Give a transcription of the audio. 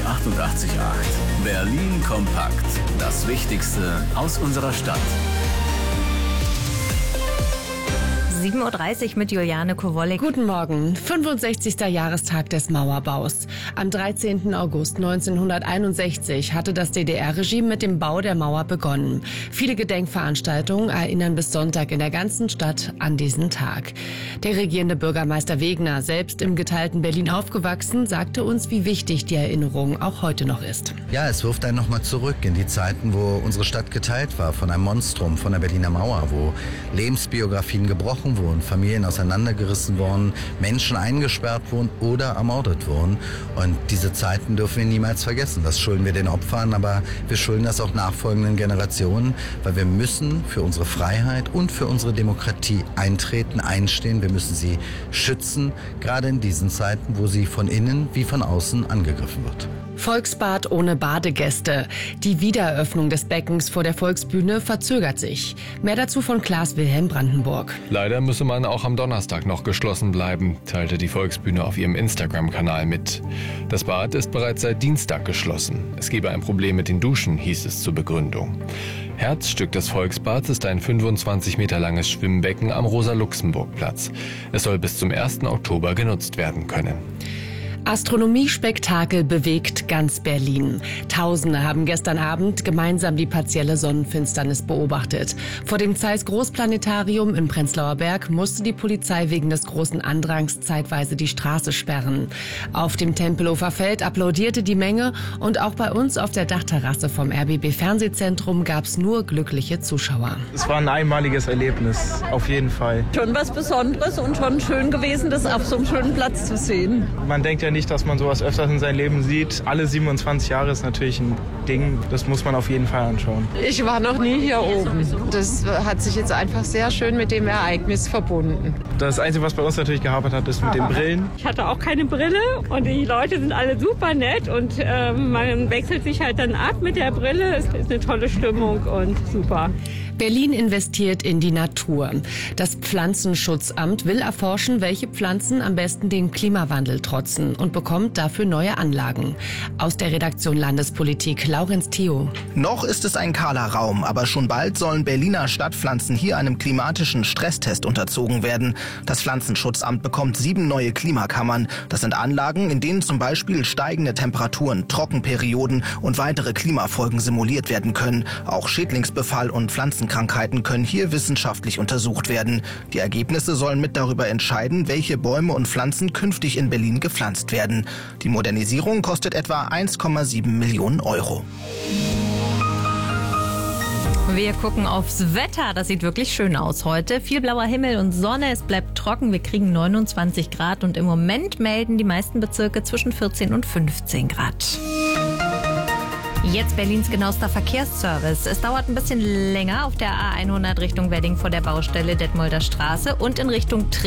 88,8. Berlin kompakt. Das Wichtigste aus unserer Stadt. 7.30 Uhr mit Juliane Kowolek. Guten Morgen. 65. Jahrestag des Mauerbaus. Am 13. August 1961 hatte das DDR-Regime mit dem Bau der Mauer begonnen. Viele Gedenkveranstaltungen erinnern bis Sonntag in der ganzen Stadt an diesen Tag. Der regierende Bürgermeister Wegner, selbst im geteilten Berlin aufgewachsen, sagte uns, wie wichtig die Erinnerung auch heute noch ist. Ja, es wirft einen nochmal zurück in die Zeiten, wo unsere Stadt geteilt war von einem Monstrum, von der Berliner Mauer, wo Lebensbiografien gebrochen wurden, Familien auseinandergerissen wurden, Menschen eingesperrt wurden oder ermordet wurden. Und diese Zeiten dürfen wir niemals vergessen. Das schulden wir den Opfern, aber wir schulden das auch nachfolgenden Generationen, weil wir müssen für unsere Freiheit und für unsere Demokratie eintreten, einstehen. Wir müssen sie schützen, gerade in diesen Zeiten, wo sie von innen wie von außen angegriffen wird. Volksbad ohne Badegäste. Die Wiedereröffnung des Beckens vor der Volksbühne verzögert sich. Mehr dazu von Klaas-Wilhelm Brandenburg. Leider müsse man auch am Donnerstag noch geschlossen bleiben, teilte die Volksbühne auf ihrem Instagram-Kanal mit. Das Bad ist bereits seit Dienstag geschlossen. Es gebe ein Problem mit den Duschen, hieß es zur Begründung. Herzstück des Volksbads ist ein 25 Meter langes Schwimmbecken am Rosa-Luxemburg-Platz. Es soll bis zum 1. Oktober genutzt werden können. Astronomiespektakel bewegt ganz Berlin. Tausende haben gestern Abend gemeinsam die partielle Sonnenfinsternis beobachtet. Vor dem Zeiss Großplanetarium im Prenzlauer Berg musste die Polizei wegen des großen Andrangs zeitweise die Straße sperren. Auf dem Tempelhofer Feld applaudierte die Menge und auch bei uns auf der Dachterrasse vom RBB Fernsehzentrum gab es nur glückliche Zuschauer. Es war ein einmaliges Erlebnis, auf jeden Fall. Schon was Besonderes und schon schön gewesen, das auf so einem schönen Platz zu sehen. Man denkt ja nicht, dass man sowas öfters in seinem Leben sieht. Alle 27 Jahre ist natürlich ein Ding, das muss man auf jeden Fall anschauen. Ich war noch nie hier oben. Das hat sich jetzt einfach sehr schön mit dem Ereignis verbunden. Das Einzige, was bei uns natürlich gehapert hat, ist mit den Brillen. Ich hatte auch keine Brille und die Leute sind alle super nett und man wechselt sich halt dann ab mit der Brille. Es ist eine tolle Stimmung und super. Berlin investiert in die Natur. Das Pflanzenschutzamt will erforschen, welche Pflanzen am besten dem Klimawandel trotzen und bekommt dafür neue Anlagen. Aus der Redaktion Landespolitik, Laurenz Theo. Noch ist es ein kahler Raum, aber schon bald sollen Berliner Stadtpflanzen hier einem klimatischen Stresstest unterzogen werden. Das Pflanzenschutzamt bekommt 7 neue Klimakammern. Das sind Anlagen, in denen zum Beispiel steigende Temperaturen, Trockenperioden und weitere Klimafolgen simuliert werden können. Auch Schädlingsbefall und Pflanzenkrankheiten können hier wissenschaftlich untersucht werden. Die Ergebnisse sollen mit darüber entscheiden, welche Bäume und Pflanzen künftig in Berlin gepflanzt werden. Die Modernisierung kostet etwa 1,7 Millionen Euro. Wir gucken aufs Wetter. Das sieht wirklich schön aus heute. Viel blauer Himmel und Sonne. Es bleibt trocken. Wir kriegen 29 Grad und im Moment melden die meisten Bezirke zwischen 14 und 15 Grad. Jetzt Berlins genauester Verkehrsservice. Es dauert ein bisschen länger auf der A100 Richtung Wedding vor der Baustelle Detmolder Straße und in Richtung